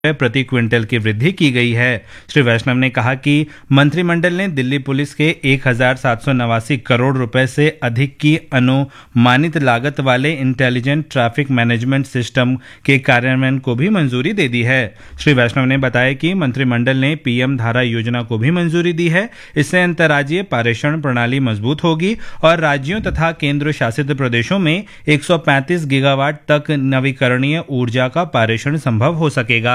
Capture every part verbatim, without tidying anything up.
प्रति क्विंटल की वृद्धि की गई है। श्री वैष्णव ने कहा कि मंत्रिमंडल ने दिल्ली पुलिस के एक हजार सात सौ नवासी करोड़ रुपए से अधिक की अनुमानित लागत वाले इंटेलिजेंट ट्रैफिक मैनेजमेंट सिस्टम के कार्यान्वयन को भी मंजूरी दे दी है। श्री वैष्णव ने बताया कि मंत्रिमंडल ने पीएम धारा योजना को भी मंजूरी दी है। इससे अंतर्राज्यीय पारेषण प्रणाली मजबूत होगी और राज्यों तथा केंद्र शासित प्रदेशों में एक सौ पैंतीस गीगावाट तक नवीकरणीय ऊर्जा का पारेषण संभव हो सकेगा।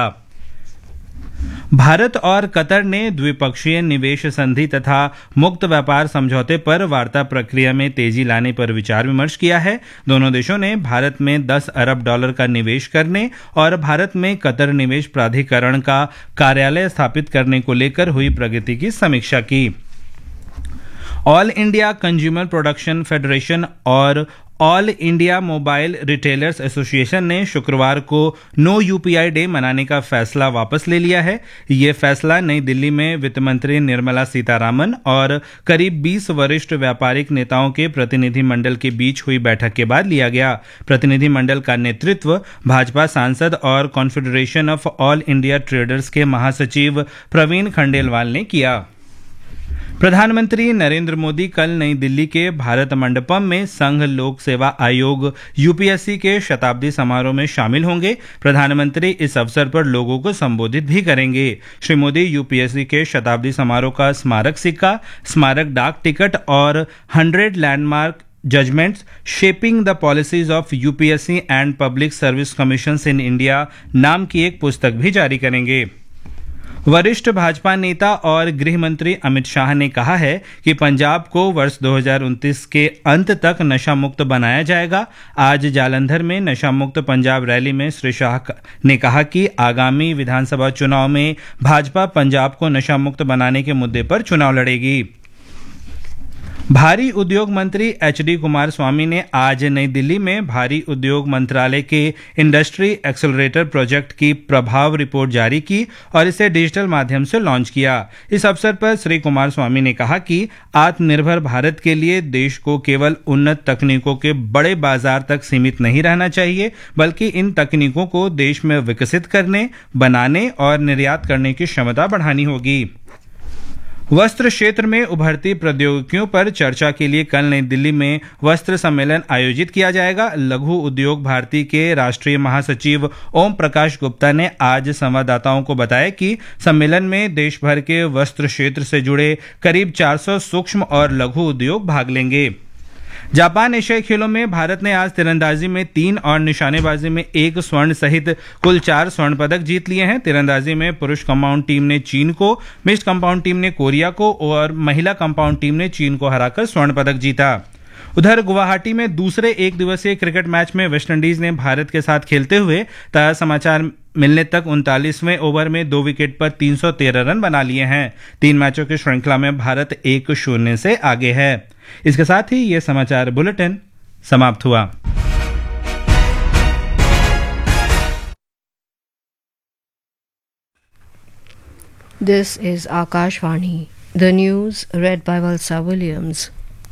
भारत और कतर ने द्विपक्षीय निवेश संधि तथा मुक्त व्यापार समझौते पर वार्ता प्रक्रिया में तेजी लाने पर विचार विमर्श किया है। दोनों देशों ने भारत में दस अरब डॉलर का निवेश करने और भारत में कतर निवेश प्राधिकरण का कार्यालय स्थापित करने को लेकर हुई प्रगति की समीक्षा की। All India consumer production federation और all India mobile retailers association ने शुक्रवार को नो यूपीआई डे मनाने का फैसला वापस ले लिया है। ये फैसला नई दिल्ली में वित्त मंत्री निर्मला सीतारामन और करीब बीस वरिष्ठ व्यापारिक नेताओं के प्रतिनिधि मंडल के बीच हुई बैठक के बाद लिया गया। प्रतिनिधि मंडल का नेतृत्व भाजपा सांसद और confederation of all India traders के महासचिव प्रवीण खंडेलवाल ने किया। प्रधानमंत्री नरेंद्र मोदी कल नई दिल्ली के भारत मंडपम में संघ लोक सेवा आयोग यूपीएससी के शताब्दी समारोह में शामिल होंगे। प्रधानमंत्री इस अवसर पर लोगों को संबोधित भी करेंगे। श्री मोदी यूपीएससी के शताब्दी समारोह का स्मारक सिक्का, स्मारक डाक टिकट और hundred landmark judgments shaping the policies of UPSC and public service commissions in India नाम की एक पुस्तक भी जारी करेंगे। वरिष्ठ भाजपा नेता और गृह मंत्री अमित शाह ने कहा है कि पंजाब को वर्ष दो हज़ार उनतीस के अंत तक नशा मुक्त बनाया जाएगा। आज जालंधर में नशा मुक्त पंजाब रैली में श्री शाह ने कहा कि आगामी विधानसभा चुनाव में भाजपा पंजाब को नशा मुक्त बनाने के मुद्दे पर चुनाव लड़ेगी। भारी उद्योग मंत्री एच डी कुमार स्वामी ने आज नई दिल्ली में भारी उद्योग मंत्रालय के इंडस्ट्री एक्सेलरेटर प्रोजेक्ट की प्रभाव रिपोर्ट जारी की और इसे डिजिटल माध्यम से लॉन्च किया। इस अवसर पर श्री कुमार स्वामी ने कहा कि आत्मनिर्भर भारत के लिए देश को केवल उन्नत तकनीकों के बड़े बाजार तक सीमित नहीं रहना चाहिए, बल्कि इन तकनीकों को देश में विकसित करने, बनाने और निर्यात करने की क्षमता बढ़ानी होगी। वस्त्र क्षेत्र में उभरती प्रौद्योगिकियों पर चर्चा के लिए कल नई दिल्ली में वस्त्र सम्मेलन आयोजित किया जाएगा। लघु उद्योग भारती के राष्ट्रीय महासचिव ओम प्रकाश गुप्ता ने आज संवाददाताओं को बताया कि सम्मेलन में देश भर के वस्त्र क्षेत्र से जुड़े करीब चार सौ सूक्ष्म और लघु उद्योग भाग लेंगे। जापान एशियाई खेलों में भारत ने आज तीरंदाजी में तीन और निशानेबाजी में एक स्वर्ण सहित कुल चार स्वर्ण पदक जीत लिए हैं। तीरंदाजी में पुरुष कंपाउंड टीम ने चीन को, मिक्स्ड कंपाउंड टीम ने कोरिया को और महिला कंपाउंड टीम ने चीन को हराकर स्वर्ण पदक जीता। उधर गुवाहाटी में दूसरे एक दिवसीय क्रिकेट मैच में वेस्टइंडीज ने भारत के साथ खेलते हुए ताजा समाचार मिलने तक उनतालीसवें ओवर में दो विकेट पर तीन सौ तेरह रन बना लिए हैं। तीन मैचों की श्रृंखला में भारत एक शून्य से आगे है। इसके साथ ही ये समाचार बुलेटिन समाप्त हुआ। This is Akashvani. The news read by Valsa Williams.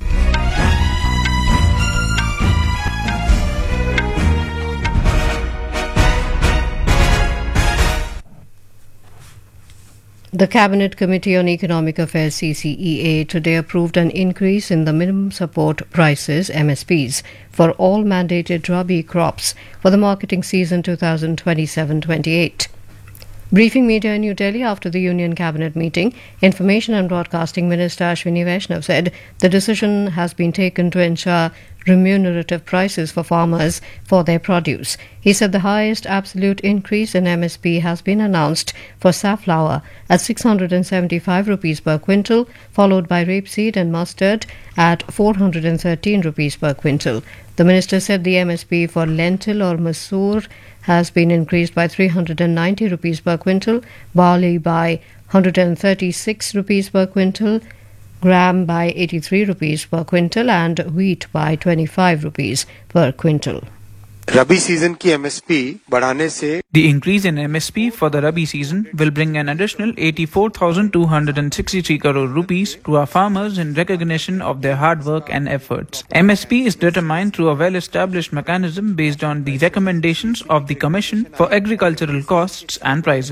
The Cabinet Committee on Economic Affairs C C E A today approved an increase in the minimum support prices M S Ps for all mandated Rabi crops for the marketing season twenty twenty-seven twenty-eight. Briefing media in New Delhi after the Union Cabinet meeting, Information and Broadcasting Minister Ashwini Vaishnav said the decision has been taken to ensure remunerative prices for farmers for their produce. He said the highest absolute increase in M S P has been announced for safflower at six hundred seventy-five rupees per quintal, followed by rapeseed and mustard at four hundred thirteen rupees per quintal. The minister said the M S P for lentil or masoor has been increased by three hundred ninety rupees per quintal, barley by one hundred thirty-six rupees per quintal, gram by eighty-three rupees per quintal and wheat by twenty-five rupees per quintal. Rabi season की MSP बढ़ाने से The increase in M S P for the Rabi season will bring an additional eighty-four thousand two hundred sixty-three crore rupees to our farmers in recognition of their hard work and efforts. M S P is determined through a well-established mechanism based on the recommendations of the Commission for Agricultural Costs and Prices.